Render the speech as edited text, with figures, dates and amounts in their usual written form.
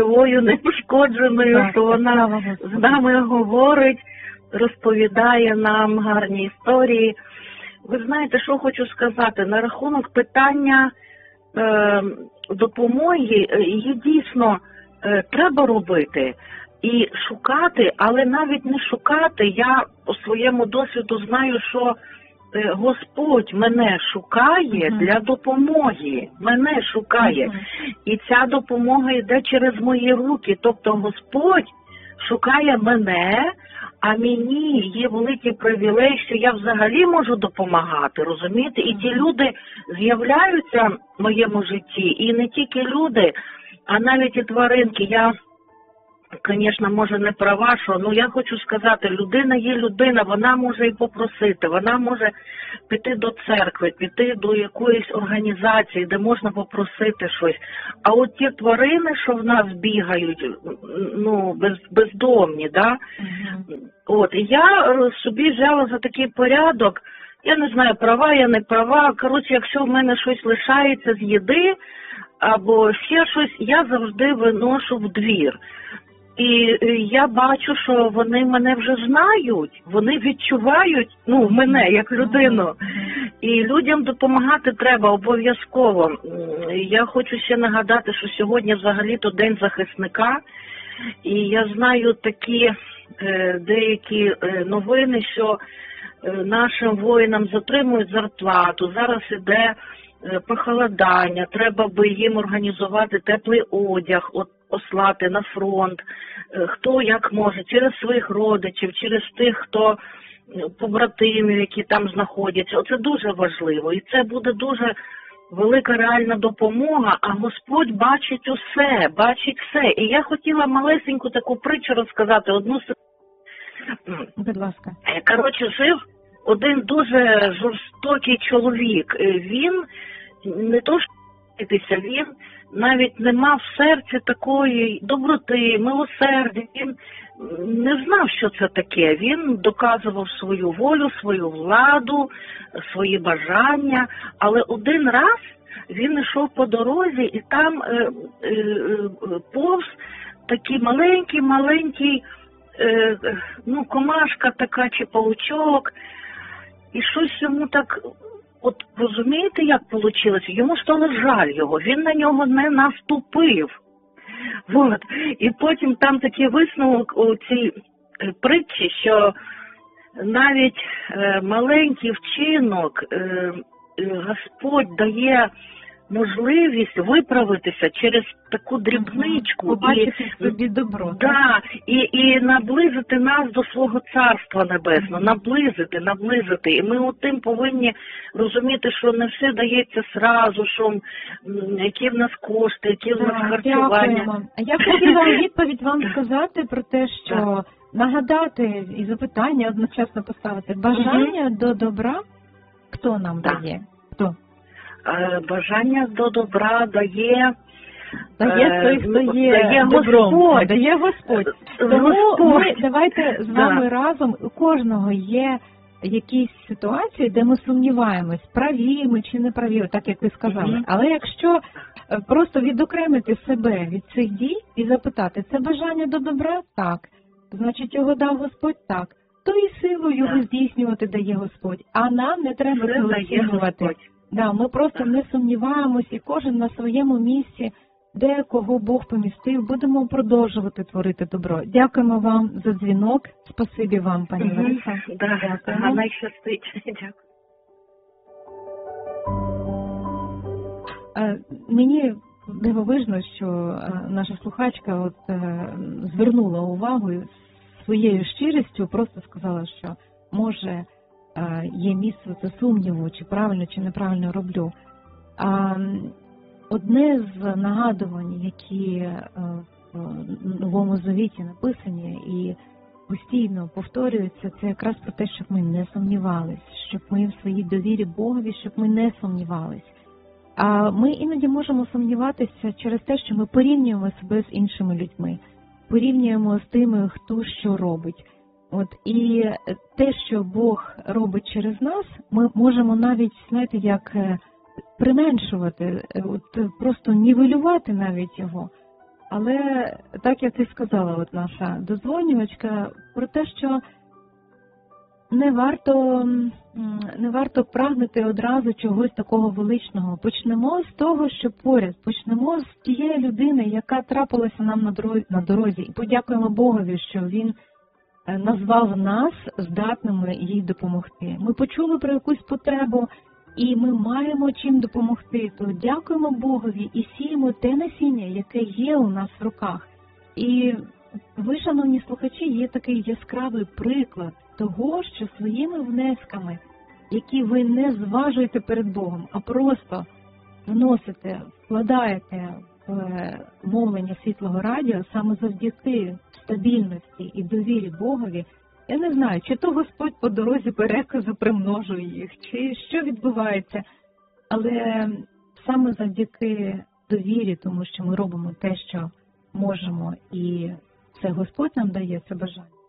живою, неушкодженою, Так, що вона з нами говорить, розповідає нам гарні історії. Ви знаєте, що хочу сказати? На рахунок питання допомоги, її дійсно треба робити і шукати, але навіть не шукати. Я по своєму досвіду знаю, що Господь мене шукає для допомоги, мене шукає. І ця допомога йде через мої руки. Тобто Господь шукає мене, а мені є великий привілей, що я взагалі можу допомагати, розумієте? І ті люди з'являються в моєму житті, і не тільки люди, а навіть і тваринки. Я, звісно, може не права, що, я хочу сказати, людина є людина, вона може і попросити, вона може піти до церкви, піти до якоїсь організації, де можна попросити щось. А от ті тварини, що в нас бігають, бездомні, да? От, і я собі взяла за такий порядок, я не знаю, права я, не права, коротше, якщо в мене щось лишається з їди, або ще щось, я завжди виношу в двір. І я бачу, що вони мене вже знають, вони відчувають, мене як людину. І людям допомагати треба обов'язково. Я хочу ще нагадати, що сьогодні взагалі-то День захисника. І я знаю такі деякі новини, що нашим воїнам затримують зарплату. Зараз іде похолодання, треба би їм організувати теплий одяг, послати на фронт, хто як може, через своїх родичів, через тих, хто побратимів, які там знаходяться. Оце дуже важливо. І це буде дуже велика реальна допомога, а Господь бачить усе, бачить все. І я хотіла малесеньку таку притчу розказати, Будь ласка. Коротше, жив один дуже жорстокий чоловік. Він не то що він навіть не мав в серці такої доброти, милосердя. Він не знав, що це таке. Він доказував свою волю, свою владу, свої бажання. Але один раз він йшов по дорозі, і там повз такий маленький, комашка така чи паучок. І щось йому так... От розумієте, як вийшло? Йому стало жаль його, він на нього не наступив. От. І потім там такий висновок у цій притчі, що навіть маленький вчинок Господь дає можливість виправитися через таку дрібничку. Побачити в собі добро. І наблизити нас до свого Царства Небесного, наблизити. І ми тим повинні розуміти, що не все дається зразу, що які в нас кошти, які в нас харчування. Дякуємо. Я хотіла відповідь вам сказати про те, що нагадати і запитання одночасно поставити. Бажання до добра хто нам дає? Хто? Бажання до добра дає той, хто є добром. Дає Господь. Тому ми давайте з вами разом, у кожного є якісь ситуації, де ми сумніваємось, праві ми чи не праві, так як ви сказали. Але якщо просто відокремити себе від цих дій і запитати, це бажання до добра? Так. Значить, його дав Господь? Так. То і силу його здійснювати дає Господь. А нам не треба це оцінювати. Ми просто не сумніваємось, і кожен на своєму місці, де кого Бог помістив, будемо продовжувати творити добро. Дякуємо вам за дзвінок. Спасибі вам, пані Лариса. Гарна щастить. Дякую. Мені дивовижно, що наша слухачка звернула увагу і своєю щирістю просто сказала, що може є місце сумніву, чи правильно, чи неправильно роблю. Одне з нагадувань, які в Новому Завіті написані і постійно повторюються, це якраз про те, щоб ми не сумнівались, щоб ми в своїй довірі Богові, щоб ми не сумнівались. А ми іноді можемо сумніватися через те, що ми порівнюємо себе з іншими людьми, порівнюємо з тими, хто що робить. І те, що Бог робить через нас, ми можемо навіть, як применшувати, просто нівелювати навіть його. Але так як ти сказала, от наша дозвонювачка, про те, що не варто прагнути одразу чогось такого величного. Почнемо з того, що поряд. Почнемо з тієї людини, яка трапилася нам на дорозі. І подякуємо Богові, що Він назвав нас здатними їй допомогти. Ми почули про якусь потребу, і ми маємо чим допомогти. То дякуємо Богові і сіємо те насіння, яке є у нас в руках. І ви, шановні слухачі, є такий яскравий приклад того, що своїми внесками, які ви не зважуєте перед Богом, а просто вносите, вкладаєте в мовлення Світлого Радіо, саме завдяки стабільності і довірі Богові, я не знаю, чи то Господь по дорозі переказу примножує їх, чи що відбувається, але саме завдяки довірі, тому що ми робимо те, що можемо, і це Господь нам дає це бажання.